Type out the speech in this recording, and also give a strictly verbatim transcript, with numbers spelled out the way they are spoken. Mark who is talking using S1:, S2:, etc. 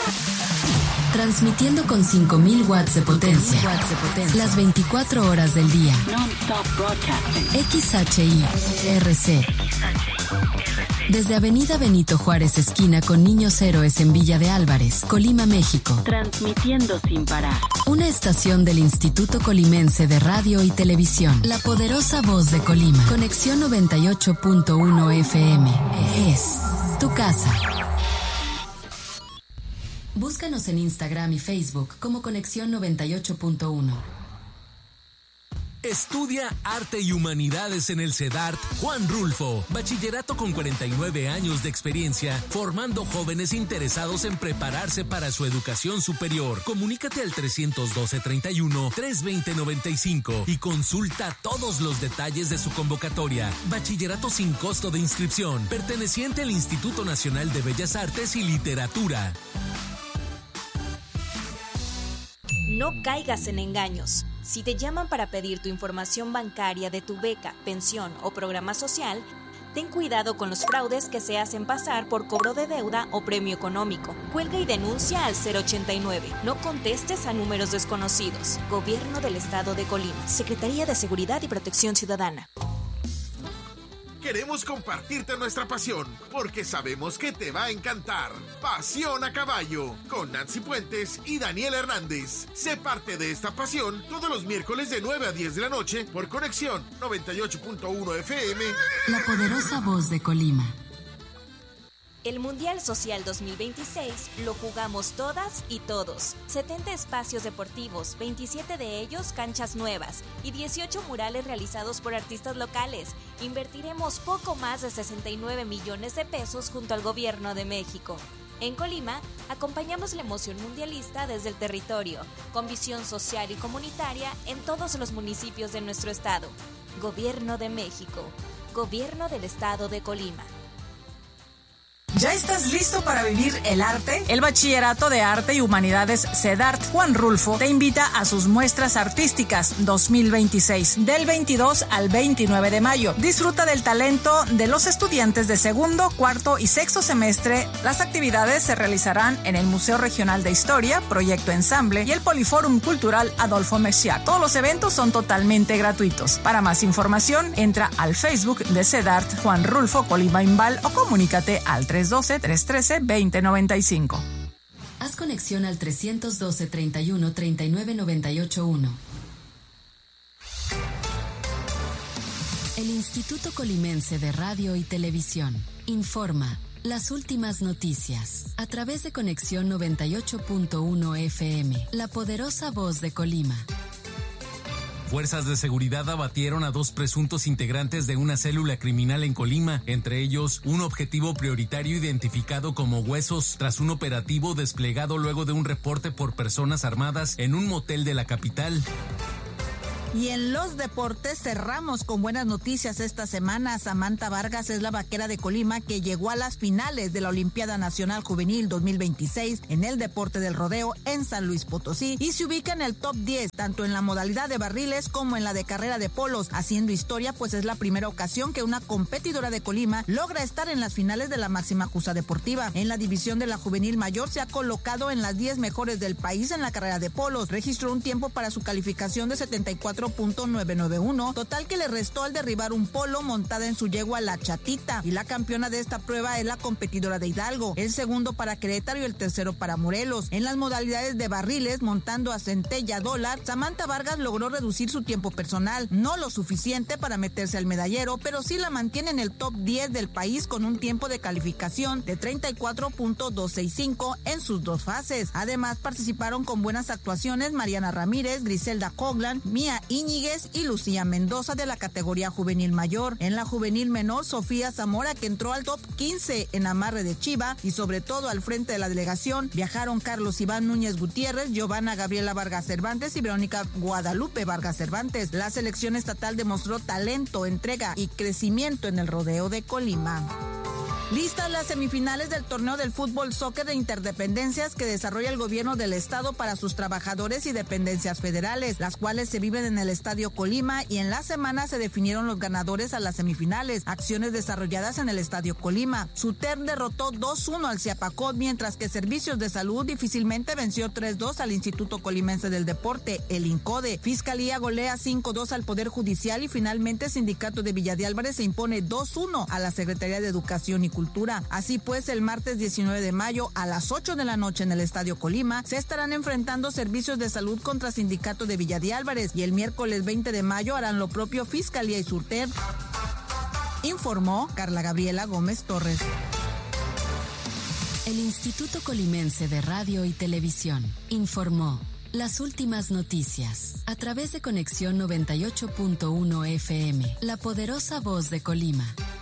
S1: Transmitiendo con cinco mil watts de potencia. watts de potencia. Las veinticuatro horas del día. X H I R C. Desde Avenida Benito Juárez, esquina con Niños Héroes en Villa de Álvarez, Colima, México.
S2: Transmitiendo sin parar.
S1: Una estación del Instituto Colimense de Radio y Televisión. La poderosa voz de Colima. Conexión noventa y ocho punto uno F M. Es tu casa. Búscanos en Instagram y Facebook como Conexión noventa y ocho punto uno.
S3: Estudia Arte y Humanidades en el CEDART Juan Rulfo. Bachillerato con cuarenta y nueve años de experiencia, formando jóvenes interesados en prepararse para su educación superior. Comunícate al trescientos doce, treinta y uno, trescientos veinte, noventa y cinco y consulta todos los detalles de su convocatoria. Bachillerato sin costo de inscripción, perteneciente al Instituto Nacional de Bellas Artes y Literatura.
S4: No caigas en engaños. Si te llaman para pedir tu información bancaria de tu beca, pensión o programa social, ten cuidado con los fraudes que se hacen pasar por cobro de deuda o premio económico. Cuelga y denuncia al cero ochenta y nueve. No contestes a números desconocidos. Gobierno del Estado de Colima. Secretaría de Seguridad y Protección Ciudadana.
S5: Queremos compartirte nuestra pasión, porque sabemos que te va a encantar. Pasión a Caballo, con Nancy Puentes y Daniel Hernández. Sé parte de esta pasión todos los miércoles de nueve a diez de la noche por Conexión noventa y ocho punto uno F M.
S1: La poderosa voz de Colima.
S4: El Mundial Social dos mil veintiséis lo jugamos todas y todos. setenta espacios deportivos, veintisiete de ellos canchas nuevas y dieciocho murales realizados por artistas locales. Invertiremos poco más de sesenta y nueve millones de pesos junto al Gobierno de México. En Colima, acompañamos la emoción mundialista desde el territorio, con visión social y comunitaria en todos los municipios de nuestro estado. Gobierno de México. Gobierno del Estado de Colima.
S6: ¿Ya estás listo para vivir el arte? El Bachillerato de Arte y Humanidades CEDART Juan Rulfo te invita a sus muestras artísticas dos mil veintiséis, del veintidós al veintinueve de mayo. Disfruta del talento de los estudiantes de segundo, cuarto y sexto semestre. Las actividades se realizarán en el Museo Regional de Historia, Proyecto Ensamble y el Poliforum Cultural Adolfo Mexiac. Todos los eventos son totalmente gratuitos. Para más información, entra al Facebook de CEDART Juan Rulfo Colima Imbal o comunícate al tres doce, trescientos trece, veinte noventa y cinco.
S1: Haz conexión al trescientos doce, treinta y uno, treinta y nueve, noventa y ocho uno. El Instituto Colimense de Radio y Televisión informa las últimas noticias a través de Conexión noventa y ocho punto uno F M, la poderosa voz de Colima.
S3: Fuerzas de seguridad abatieron a dos presuntos integrantes de una célula criminal en Colima, entre ellos un objetivo prioritario identificado como Huesos, tras un operativo desplegado luego de un reporte por personas armadas en un motel de la capital.
S7: Y en los deportes cerramos con buenas noticias esta semana. Samantha Vargas es la vaquera de Colima que llegó a las finales de la Olimpiada Nacional Juvenil dos mil veintiséis en el deporte del rodeo en San Luis Potosí y se ubica en el top diez, tanto en la modalidad de barriles como en la de carrera de polos, haciendo historia, pues es la primera ocasión que una competidora de Colima logra estar en las finales de la máxima justa deportiva. En la división de la juvenil mayor se ha colocado en las diez mejores del país en la carrera de polos. Registró un tiempo para su calificación de setenta y cuatro punto novecientos noventa y uno, total que le restó al derribar un polo montada en su yegua La Chatita, y la campeona de esta prueba es la competidora de Hidalgo, el segundo para Querétaro y el tercero para Morelos. En las modalidades de barriles, montando a Centella Dólar, Samantha Vargas logró reducir su tiempo personal, no lo suficiente para meterse al medallero, pero sí la mantiene en el top diez del país con un tiempo de calificación de treinta y cuatro punto doscientos sesenta y cinco en sus dos fases. Además participaron con buenas actuaciones Mariana Ramírez, Griselda Coglan, Mía Íñiguez y Lucía Mendoza de la categoría juvenil mayor. En la juvenil menor, Sofía Zamora, que entró al top quince en amarre de chiva, y sobre todo al frente de la delegación viajaron Carlos Iván Núñez Gutiérrez, Giovanna Gabriela Vargas Cervantes y Verónica Guadalupe Vargas Cervantes. La selección estatal demostró talento, entrega y crecimiento en el rodeo de Colima. Listas las semifinales del torneo del fútbol soccer de interdependencias que desarrolla el gobierno del estado para sus trabajadores y dependencias federales, las cuales se viven en el Estadio Colima, y en la semana se definieron los ganadores a las semifinales, acciones desarrolladas en el Estadio Colima. Suter derrotó dos uno al Ziapacot, mientras que Servicios de Salud difícilmente venció tres dos al Instituto Colimense del Deporte, el INCODE. Fiscalía golea cinco dos al Poder Judicial y finalmente Sindicato de Villa de Álvarez se impone dos uno a la Secretaría de Educación y Cultura. Así pues, el martes diecinueve de mayo a las ocho de la noche en el Estadio Colima se estarán enfrentando Servicios de Salud contra Sindicato de Villa de Álvarez, y el miércoles veinte de mayo harán lo propio Fiscalía y Surter. Informó Carla Gabriela Gómez Torres.
S1: El Instituto Colimense de Radio y Televisión informó las últimas noticias a través de Conexión noventa y ocho punto uno F M, la poderosa voz de Colima.